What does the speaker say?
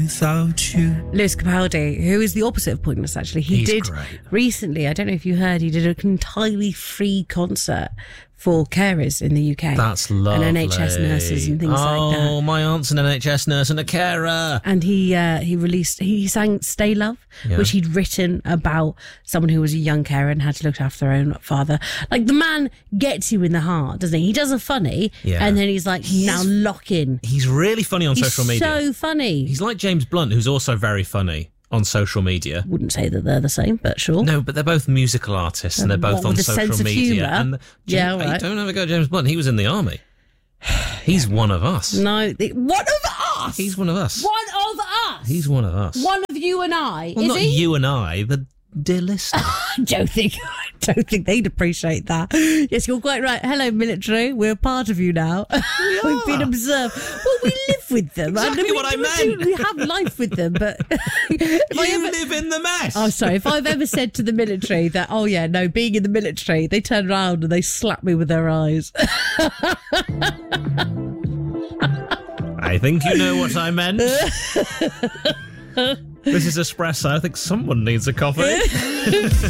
without you. Lewis Capaldi, who is the opposite of pointless, actually. He's great. Recently, I don't know if you heard, he did an entirely free concert for carers in the UK. That's lovely. And NHS nurses and things like that. Oh, my aunt's an NHS nurse and a carer. And he sang Stay Love, which he'd written about someone who was a young carer and had to look after their own father. Like, the man gets you in the heart, doesn't he? He does a funny, and then he's like, now lock in. He's really funny on social media. So funny. He's like James Blunt, who's also very funny on social media. Wouldn't say that they're the same, but sure. No, but they're both musical artists and they're both on social media. And right. Don't ever go James Blunt. He was in the army. He's one of us. No, one of us. He's one of us. One of us. He's one of us. One of you and I. Well, is not he? you and I, the dear listener. I don't think they'd appreciate that. Yes, you're quite right. Hello, military. We're part of you now. We've been observed. Well, we live with them. Exactly what I meant. We have life with them, but you live in the mess. Oh, sorry. If I've ever said to the military that, oh yeah, no, being in the military, they turn around and they slap me with their eyes. I think you know what I meant. This is Espresso. I think someone needs a coffee.